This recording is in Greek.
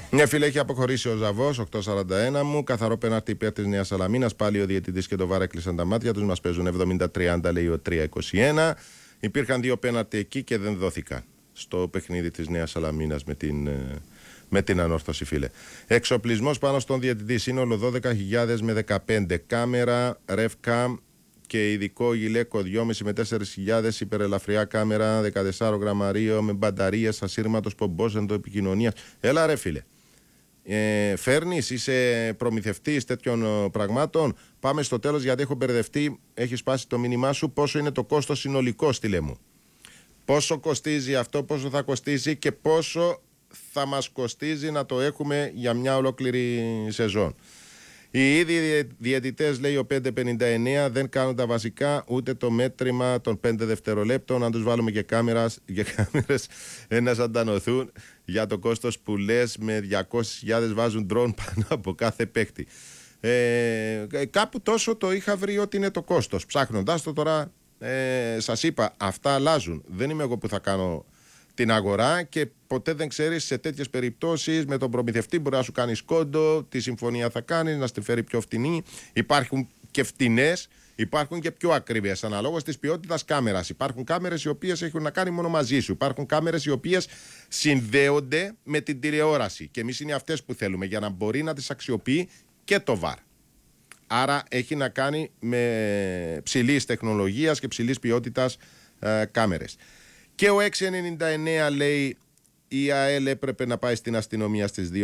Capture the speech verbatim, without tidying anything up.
Ναι, φίλε, έχει αποχωρήσει ο Ζαβός, οκτώ σαράντα ένα μου. Καθαρό πέναρτι υπέρ της Νέας Σαλαμίνας. Πάλι ο διαιτητής και το βάρα έκλεισαν τα μάτια τους. Μας παίζουν εβδομήντα τριάντα, λέει ο τρία είκοσι ένα. Υπήρχαν δύο πέναρτι εκεί και δεν δόθηκαν στο παιχνίδι της Νέας Σαλαμίνας με την, με την ανόρθωση, φίλε. Εξοπλισμός πάνω στον διαιτητή. Σύνολο δώδεκα χιλιάδες με δεκαπέντε. Κάμερα, ρεύκα και ειδικό γυλαίκο δυόμισι με τέσσερις χιλιάδες, υπερελαφριά κάμερα δεκατέσσερα γραμμαρίο με μπαταρίες ασύρματος πομπός εντοεπικοινωνίας. Έλα ρε φίλε, ε, φέρνεις, είσαι προμηθευτής τέτοιων πραγμάτων? Πάμε στο τέλος, γιατί έχω μπερδευτεί, έχει σπάσει το μήνυμά σου. Πόσο είναι το κόστος συνολικό, στείλε μου. Πόσο κοστίζει αυτό, πόσο θα κοστίζει και πόσο θα μας κοστίζει να το έχουμε για μια ολόκληρη σεζόν. Οι ίδιοι διαιτητές, λέει ο πέντε πενήντα εννέα, δεν κάνουν τα βασικά, ούτε το μέτρημα των πέντε δευτερολέπτων. Αν τους βάλουμε και, κάμερας, και κάμερες, ένας αντανοθούν για το κόστος που λες, με διακόσιες χιλιάδες βάζουν ντρόν πάνω από κάθε παίκτη. Ε, κάπου τόσο το είχα βρει ότι είναι το κόστος. Ψάχνοντας το τώρα, ε, σας είπα, αυτά αλλάζουν. Δεν είμαι εγώ που θα κάνω την αγορά και ποτέ δεν ξέρεις σε τέτοιες περιπτώσεις με τον προμηθευτή. Μπορεί να σου κάνει σκόντο, τι συμφωνία θα κάνεις, να στη φέρει πιο φτηνή. Υπάρχουν και φτηνές, υπάρχουν και πιο ακριβές, αναλόγως της ποιότητας κάμερας. Υπάρχουν κάμερες οι οποίες έχουν να κάνει μόνο μαζί σου. Υπάρχουν κάμερες οι οποίες συνδέονται με την τηλεόραση. Και εμείς είναι αυτές που θέλουμε, για να μπορεί να τις αξιοποιεί και το βαρ. Άρα έχει να κάνει με ψηλής τεχνολογίας και ψηλής ποιότητας ε, κάμερες. Και ο έξι ενενήντα εννέα λέει η ΑΕΛ έπρεπε να πάει στην αστυνομία στις δύο